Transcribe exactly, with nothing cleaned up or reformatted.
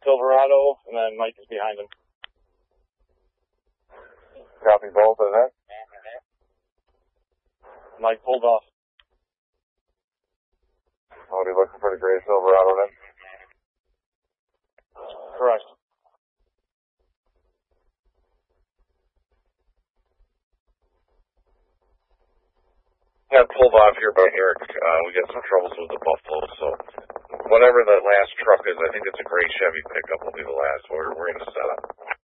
Silverado, and then Mike is behind him. Copy both of that. Mike pulled off. I'll be looking for the gray Silverado then. Correct. I pulled off here by Eric. Uh, we got some troubles with the Buffalo, so whatever the last truck is, I think it's a gray Chevy pickup will be the last. We're, we're going to set up.